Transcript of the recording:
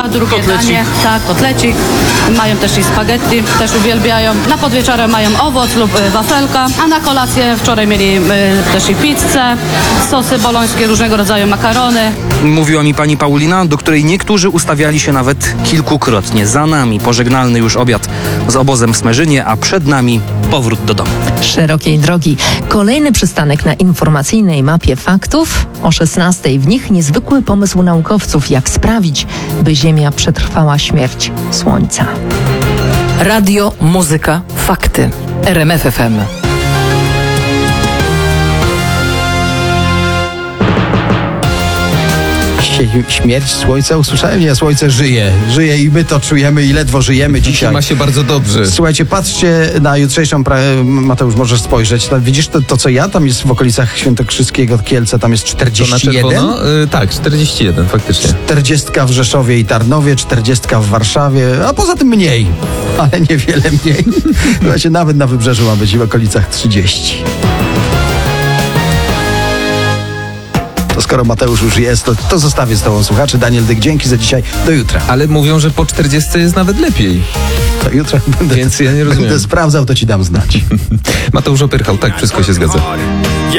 drugie Kotlecik. danie. Tak, kotlecik. Mają też i spaghetti, też uwielbiają. Na podwieczorę mają owoc lub wafelka, a na kolację wczoraj mieli też i pizzę, sosy bolońskie, różnego rodzaju makarony. Mówiła mi pani Paulina, do której niektórzy ustawiali się nawet kilkukrotnie. Za nami pożegnalny już obiad z obozem w Smerzynie, a przed nami powrót do domu. Szerokiej drogi. Kolejny przystanek na informacyjnej mapie faktów. O 16:00 w nich niezwykły pomysł naukowców, jak sprawić, by Ziemia przetrwała śmierć Słońca. Radio, muzyka, fakty. RMF FM. Śmierć Słońca usłyszałem? Nie, Słońce żyje. Żyje i my to czujemy i ledwo żyjemy dzisiaj. Ma się bardzo dobrze. Słuchajcie, patrzcie na jutrzejszą, Mateusz, możesz spojrzeć. Tam, widzisz to, co ja? Tam jest w okolicach Świętokrzyskiego, Kielce, tam jest To na 41. czerwono? Tak, 41 faktycznie. 40 w Rzeszowie i Tarnowie, 40 w Warszawie, a poza tym mniej, ale niewiele mniej. Słuchajcie, nawet na wybrzeżu ma być w okolicach 30. To skoro Mateusz już jest, to zostawię z tobą słuchaczy. Daniel Dyk, dzięki za dzisiaj. Do jutra. Ale mówią, że po 40 jest nawet lepiej. Do jutra będę, Więc ja nie rozumiem. będę sprawdzał, to ci dam znać. Mateusz Opyrchał, tak, wszystko się zgadza.